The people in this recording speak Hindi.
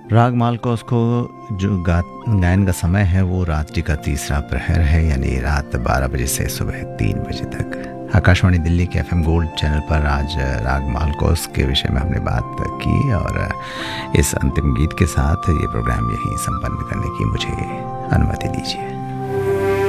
राग मालकोस को जो गायन का समय है वो रात्रि का तीसरा प्रहर है, यानी रात 12 बजे से सुबह 3 बजे तक। आकाशवाणी दिल्ली के FM गोल्ड चैनल पर आज राग मालकोस के विषय में हमने बात की, और इस अंतिम गीत के साथ ये प्रोग्राम यहीं संपन्न करने की मुझे अनुमति दीजिए।